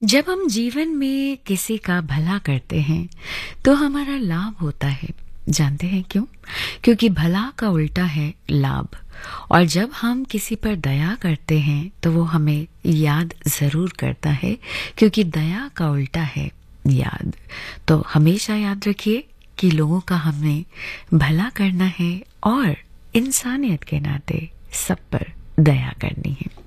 जब हम जीवन में किसी का भला करते हैं तो हमारा लाभ होता है। जानते हैं क्यों? क्योंकि भला का उल्टा है लाभ। और जब हम किसी पर दया करते हैं तो वो हमें याद जरूर करता है, क्योंकि दया का उल्टा है याद। तो हमेशा याद रखिए कि लोगों का हमें भला करना है और इंसानियत के नाते सब पर दया करनी है।